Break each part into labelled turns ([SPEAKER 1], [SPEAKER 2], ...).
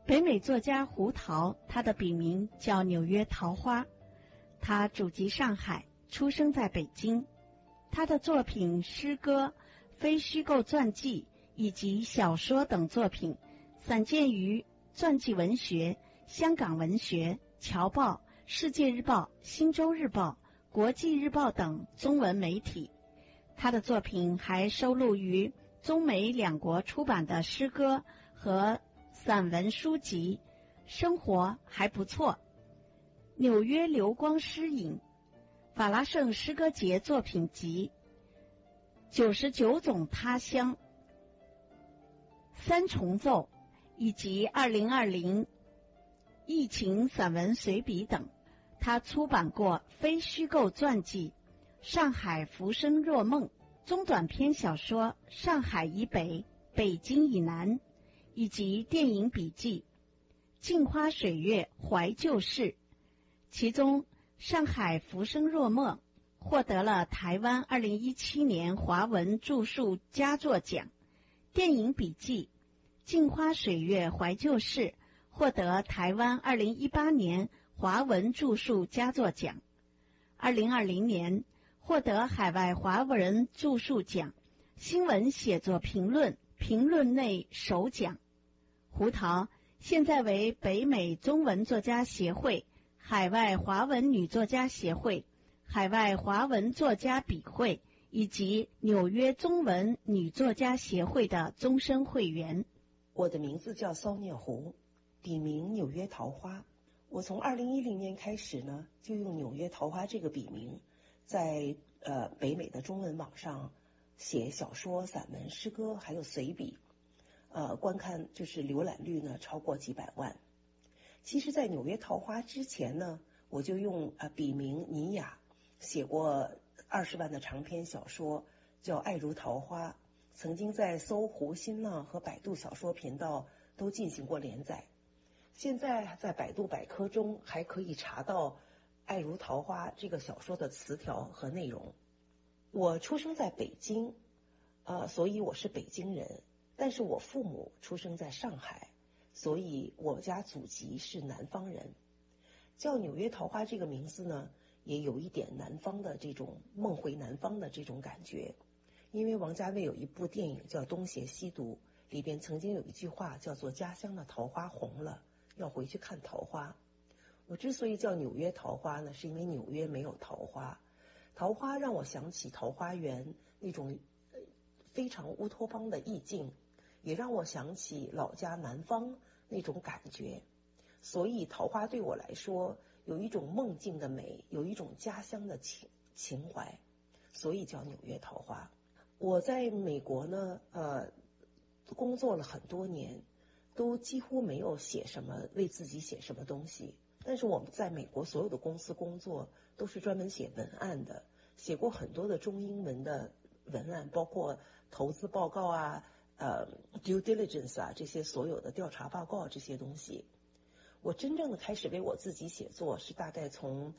[SPEAKER 1] 北美作家胡桃，他的笔名叫纽约桃花，他祖籍上海，出生在北京。他的作品、诗歌、非虚构传记以及小说等作品散见于传记文学、香港文学、侨报、世界日报、新洲日报、国际日报等中文媒体。他的作品还收录于中美两国出版的诗歌和散文书籍，生活还不错。纽约流光诗影、法拉盛诗歌节作品集、99种他乡、三重奏以及2020疫情散文随笔等。他出版过非虚构传记《上海浮生若梦》、中短篇小说《上海以北、北京以南》，以及电影笔记《镜花水月怀旧事》。其中《上海浮生若梦》获得了台湾2017年华文著述佳作奖，电影笔记《镜花水月怀旧事》获得台湾2018年华文著述佳作奖，2020年获得海外华文著述奖新闻写作评论内首奖。胡桃现在为北美中文作家协会、海外华文女作家协会、海外华文作家笔会以及纽约中文女作家协会的终身会员。
[SPEAKER 2] 我的名字叫骚念胡，笔名纽约桃花。我从2010年开始呢，就用纽约桃花这个笔名，在北美的中文网上写小说、散文、诗歌，还有随笔。观看就是浏览率呢超过几百万。其实在纽约桃花之前呢，我就用笔名倪雅写过20万的长篇小说，叫《爱如桃花》，曾经在搜狐、新浪和百度小说频道都进行过连载。现在在百度百科中还可以查到《爱如桃花》这个小说的词条和内容。我出生在北京，所以我是北京人。但是我父母出生在上海，所以我家祖籍是南方人。叫纽约桃花这个名字呢，也有一点南方的这种梦回南方的这种感觉。因为王家卫有一部电影叫《东邪西毒》，里边曾经有一句话叫做家乡的桃花红了，要回去看桃花。我之所以叫纽约桃花呢，是因为纽约没有桃花。桃花让我想起桃花源那种非常乌托邦的意境，也让我想起老家南方那种感觉。所以桃花对我来说有一种梦境的美，有一种家乡的情怀，所以叫纽约桃花。我在美国呢工作了很多年，都几乎没有为自己写什么东西。但是我们在美国所有的公司工作都是专门写文案的，写过很多的中英文的文案，包括投资报告啊due diligence 啊，这些所有的调查报告这些东西。我真正的开始为我自己写作是大概从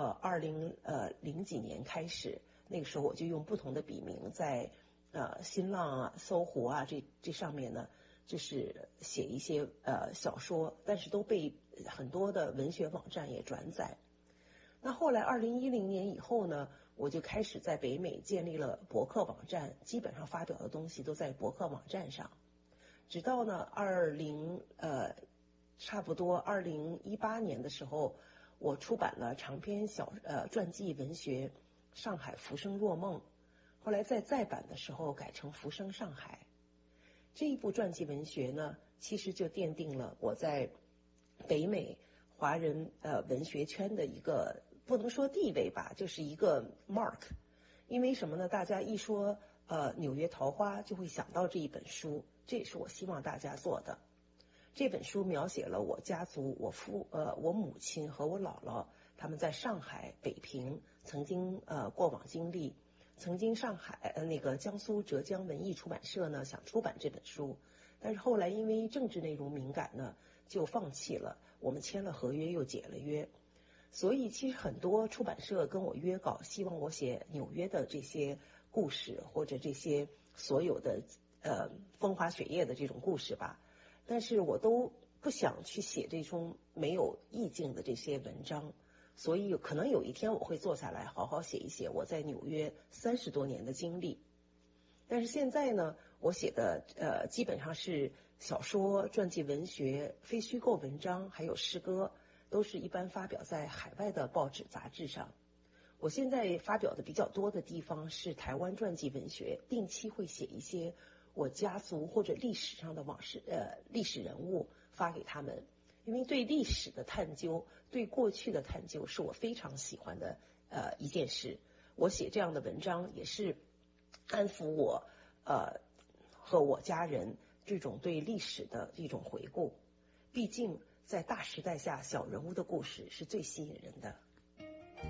[SPEAKER 2] 20几年开始，那个时候我就用不同的笔名在新浪啊、搜狐啊这上面呢，就是写一些小说，但是都被很多的文学网站也转载。那后来2010年以后呢，我就开始在北美建立了博客网站，基本上发表的东西都在博客网站上。直到呢差不多2018年的时候，我出版了长篇传记文学《上海浮生若梦》，后来在再版的时候改成《浮生上海》。这一部传记文学呢，其实就奠定了我在北美华人文学圈的一个不能说地位吧，就是一个 mark。 因为什么呢？大家一说纽约桃花就会想到这一本书，这也是我希望大家做的。这本书描写了我家族我母亲和我姥姥他们在上海、北平曾经过往经历。曾经上海那个江苏浙江文艺出版社呢想出版这本书，但是后来因为政治内容敏感呢就放弃了，我们签了合约又解了约。所以其实很多出版社跟我约稿，希望我写纽约的这些故事，或者这些所有的风花雪月的这种故事吧，但是我都不想去写这种没有意境的这些文章，所以可能有一天我会坐下来好好写一写我在纽约30多年的经历。但是现在呢，我写的基本上是小说、传记文学、非虚构文章，还有诗歌，都是一般发表在海外的报纸杂志上。我现在发表的比较多的地方是台湾传记文学，定期会写一些我家族或者历史上的历史人物发给他们，因为对历史的探究，对过去的探究是我非常喜欢的一件事。我写这样的文章也是安抚我和我家人这种对历史的一种回顾。毕竟在大时代下，小人物的故事是最吸引人的。